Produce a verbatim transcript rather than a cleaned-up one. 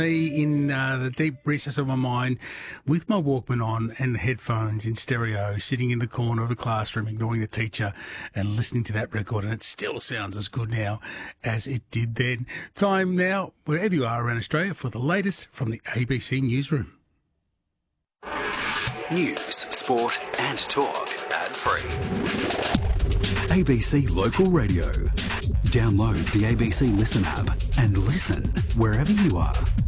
Me in uh, the deep recess of my mind with my Walkman on and the headphones in stereo, sitting in the corner of the classroom, ignoring the teacher and listening to that record. And it still sounds as good now as it did then. Time now, wherever you are around Australia, for the latest from the A B C Newsroom. News, sport and talk ad-free. A B C Local Radio. Download the A B C Listen app and listen wherever you are.